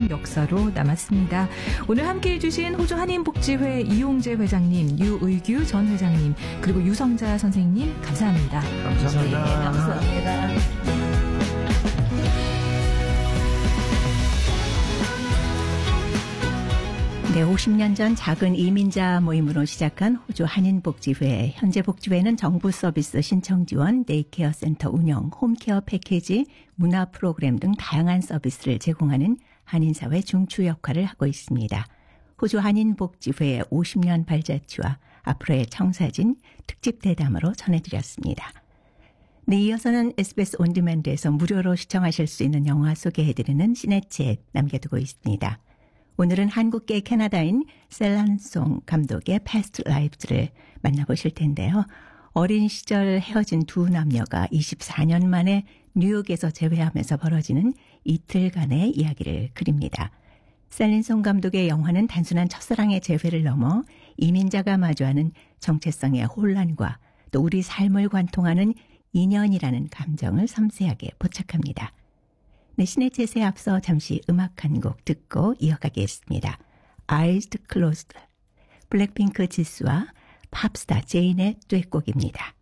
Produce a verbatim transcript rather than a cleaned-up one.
역사로 남았습니다. 오늘 함께해 주신 호주 한인복지회 이용재 회장님, 유의규 전 회장님, 그리고 유성자 선생님 감사합니다. 감사합니다. 네, 감사합니다. 네, 오십 년 전 작은 이민자 모임으로 시작한 호주 한인복지회. 현재 복지회는 정부 서비스 신청 지원, 데이케어 센터 운영, 홈케어 패키지, 문화 프로그램 등 다양한 서비스를 제공하는 한인사회 중추 역할을 하고 있습니다. 호주 한인복지회의 오십 년 발자취와 앞으로의 청사진 특집 대담으로 전해드렸습니다. 네, 이어서는 에스비에스 온디맨드에서 무료로 시청하실 수 있는 영화 소개해드리는 시네챗 남겨두고 있습니다. 오늘은 한국계 캐나다인 셀란송 감독의 패스트 라이브즈를 만나보실 텐데요. 어린 시절 헤어진 두 남녀가 이십사 년 만에 뉴욕에서 재회하면서 벌어지는 이틀간의 이야기를 그립니다. 셀린송 감독의 영화는 단순한 첫사랑의 재회를 넘어 이민자가 마주하는 정체성의 혼란과 또 우리 삶을 관통하는 인연이라는 감정을 섬세하게 포착합니다. 네, 시네챗에 앞서 잠시 음악 한 곡 듣고 이어가겠습니다. Eyes Closed, 블랙핑크 지수와 팝스타 제인의 듀엣곡입니다.